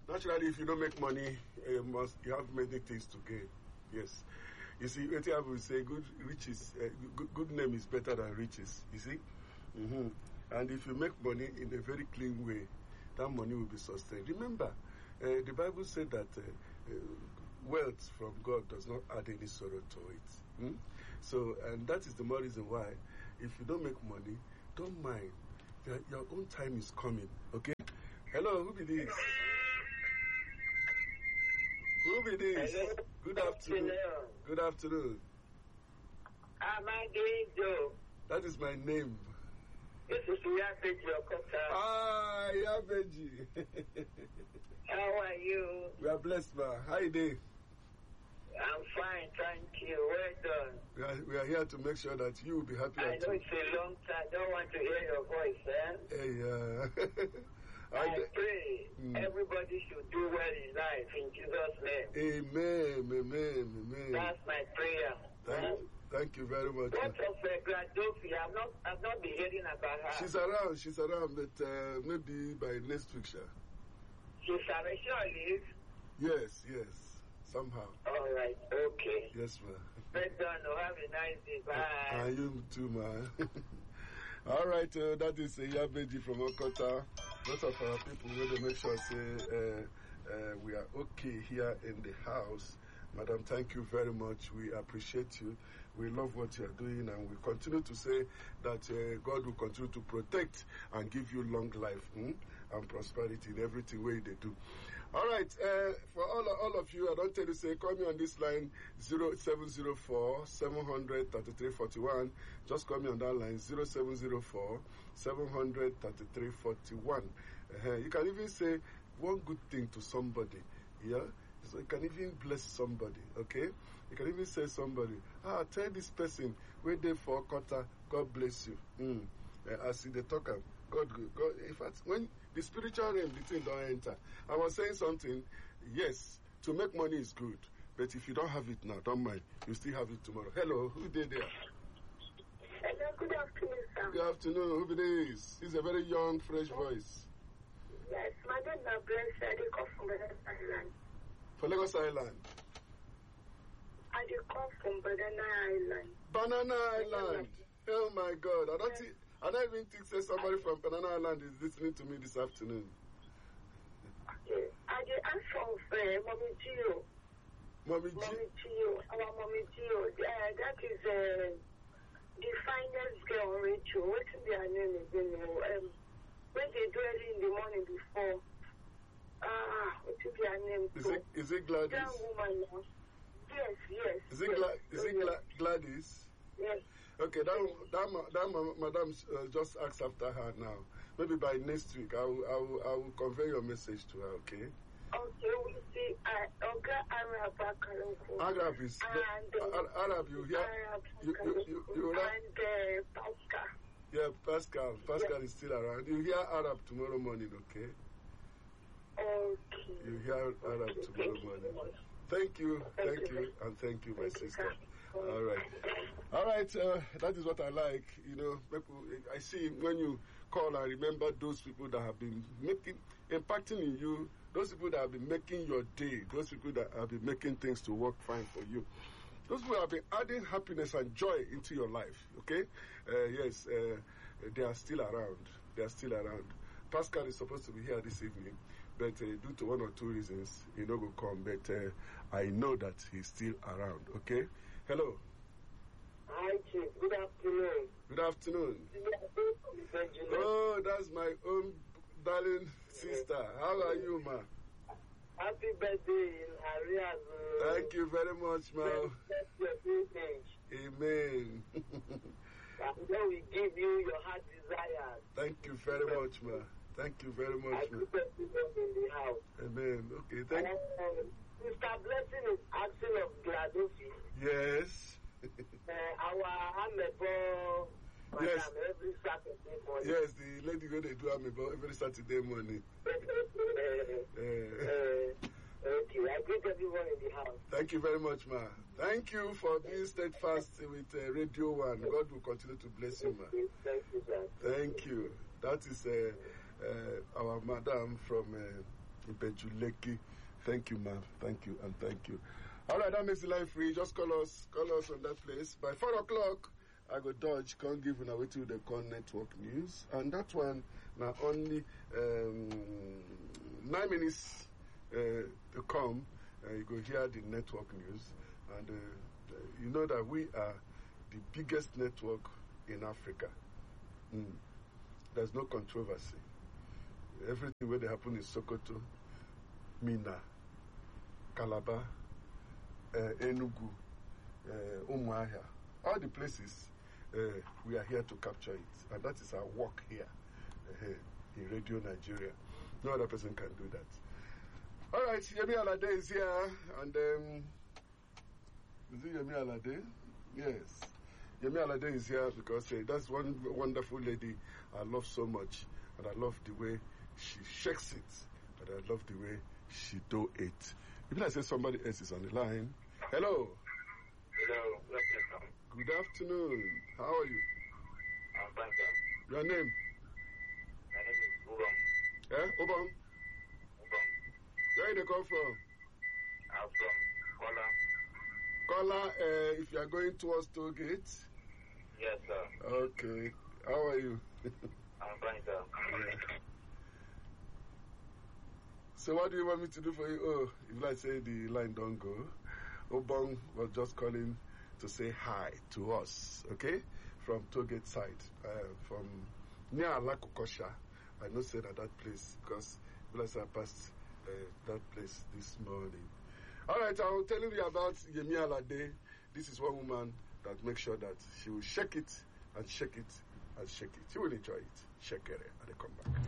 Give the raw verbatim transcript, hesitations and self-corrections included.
Naturally, if you don't make money, you must you have many things to gain. Yes. You see, what I will say, good riches, uh, good, good name is better than riches. You see? Mm-hmm. And if you make money in a very clean way, that money will be sustained. Remember, uh, the Bible said that uh, uh, wealth from God does not add any sorrow to it. Hmm? So, and that is the more reason why, if you don't make money, don't mind. Your, your own time is coming. Okay? Hello, who be this? Who be this? Hello. Good afternoon. Good afternoon. How am I doing, Joe? That is my name. This is Yabeji Okota. Ah, Yabeji. How are you? We are blessed, man. How you doing? I'm fine, thank you. Well done. We are, we are here to make sure that you will be happy. I know it's a long time. I don't want to hear your voice, eh? Hey, uh, I, I pray mm. everybody should do well in life in Jesus' name. Amen, amen, amen. That's my prayer. Thank, huh? thank you very much. What of uh, Gradofi? I've not, I've not been hearing about her. She's around, she's around, but uh, maybe by next week, sure. She's around, sure, Yes, yes, somehow. All right, okay. Yes, ma'am. Well done. Have a nice day. Bye. And you too, man. All right, uh, that is uh, Yabeji from Okota. Lots of our people will make sure say uh, uh, we are okay here in the house. Madam, thank you very much. We appreciate you. We love what you are doing, and we continue to say that uh, God will continue to protect and give you long life hmm, and prosperity in everything way they do. All right, uh, for all all of you, I don't tell you, say, call me on this line, zero seven zero four, seven hundred, thirty-three forty-one. Just call me on that line, zero seven zero four, seven hundred, thirty-three forty-one. Uh, you can even say one good thing to somebody, yeah? So you can even bless somebody, okay? You can even say somebody, ah, tell this person, wait there for a quarter, God bless you. Mm. Uh, as they talk, God, God, in fact, when the spiritual realm, the thing don't enter. I was saying something, yes, to make money is good, but if you don't have it now, don't mind, you still have it tomorrow. Hello, who did there? Hello, good afternoon, sir. Good afternoon, who it is? It's a very young, fresh voice. Yes, my name is Blessed. I come from Banana Island. For Lagos Island? I come from Banana Island. Banana Island? Oh my God, I don't think... I don't even think say somebody from Banana Island is listening to me this afternoon. Okay. I did ask for uh, Mommy Gio. Mommy G? Mommy Gio. Our Mommy Gio. Uh, that is uh, the finest girl, Rachel. What's their name again? Um, when they do early in the morning before. Ah, what's their name? Is it, is it Gladys? Young woman. Yes, yes. Is it, yes, Gla- is it yes. Gla- Gladys? Yes. Okay, that that, that madam uh, just asked after her now. Maybe by next week, I will, I will, I will convey your message to her, okay? Okay, we see uh, Oga Arab Arab is... And, uh, Arab, you hear... Arab, you, you, you, you, and uh, Pascal. Yeah, Pascal. Pascal yeah. is still around. You hear Arab tomorrow morning, okay? Okay. You hear Arab okay. tomorrow thank morning. You. Thank you, thank, thank you, you, and thank you, my thank sister. You, All right. All right, uh, that is what I like. You know, people, I see when you call and remember those people that have been making, impacting in you, those people that have been making your day, those people that have been making things to work fine for you. Those people have been adding happiness and joy into your life, okay? Uh, yes, uh, they are still around. They are still around. Pascal is supposed to be here this evening, but uh, due to one or two reasons, he no go come. But uh, I know that he's still around, okay? Hello. Hi, Chief. Good afternoon. Good afternoon. Oh, that's my own darling sister. How are you, ma? Happy birthday in Arias. Thank you very much, ma. Amen. And then we give you your heart desires. Thank you very much, ma. Thank you very much, I ma. keep in the house. Amen. Okay, thank you. Um, Mister Blessing is asking of Gladofi. Yes. uh, our Amebo, Yes. every Saturday morning. Yes, the lady go they do amebo every Saturday morning. uh, uh, uh, okay, I greet everyone in the house. Thank you very much, ma. Thank you for being steadfast with uh, Radio One. God will continue to bless you, ma. Thank you, sir. Thank you. That is uh, uh, our madam from uh, Ibejuleki. Thank you, ma'am. Thank you and thank you. All right, that makes the line free. Just call us. Call us on that place. By four o'clock, I go dodge. Can't give you away to the Con Network News. And that one, now only um, nine minutes uh, to come, uh, you go hear the network news. And uh, you know that we are the biggest network in Africa. Mm. There's no controversy. Everything where they happen in Sokoto, Mina, Calabar, uh, Enugu, uh, Umuahia, all the places, uh, we are here to capture it. And that is our work here uh, in Radio Nigeria. No other person can do that. All right, Yemi Alade is here. And um, is it Yemi Alade? Yes. Yemi Alade is here because uh, that's one wonderful lady I love so much. And I love the way she shakes it. And I love the way she do it. If I say somebody else is on the line. Hello. Hello. Good afternoon. How are you? I'm fine, sir. Your name? My name is Ubong. Eh? Obong? Ubong. Where do you come from? I'm from Kola. Kola, uh, if you are going towards Toll Gate? Yes, sir. Okay. How are you? I'm fine, sir. Yeah. So what do you want me to do for you? Oh, if I say the line don't go, Obong was just calling to say hi to us, okay? From Togate side, uh, from near Alakokosha. I know said at that place because bless I passed uh, that place this morning. All right, I'll tell you about Yemi Alade. This is one woman that makes sure that she will shake it and shake it and shake it. She will enjoy it. Shake it and they come back.